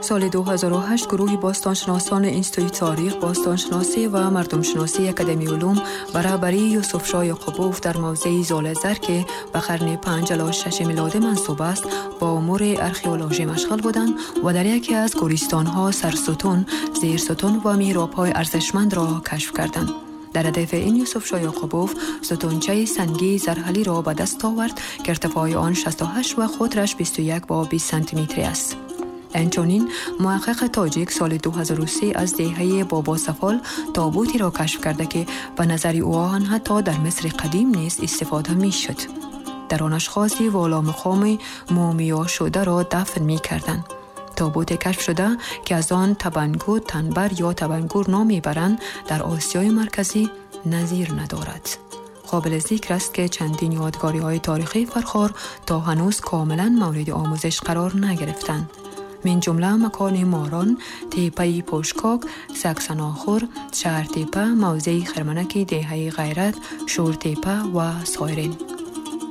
سال 2008 گروه باستانشناسان انستیتوی تاریخ، باستانشناسی و مردمشناسی اکادمی علوم برابری یوسفشاه یعقوبوف در موضع زالزر که به قرن 5 الی 6 میلادی منسوب است با امور ارخئولوژی مشغول بودند و در یکی از گوریستان‌ها سرستون، زیرستون و میراب‌های ارزشمند را کشف کردند. در هدف این یوسفشاه یعقوبوف ستونچه سنگی زرحلی را به دست آورد که ارتفاع آن 68 و قطرش 21 و 20 سانتی متری است. انچنین محقق تاجیک سال 2003 از دهه بابا سفال تابوتی را کشف کرده که به نظر او آن حتی در مصر قدیم نیز استفاده می شد. در آن اشخاصی والا مقام مومیا شده را دفن می کردند. تابوت کشف شده که از آن تبنگو تنبر یا تبنگور نام میبرند در آسیای مرکزی نظیر ندارد. قابل ذکر است که چندین یادگاری‌های تاریخی فرخار تا هنوز کاملا مورد آموزش قرار نگرفتند. من جمله مکان ماران، تیپه پوشکاک، سکسناخور، شهر تیپه، موضع خرمنک دهه غیرت، شور تیپه و سایرین.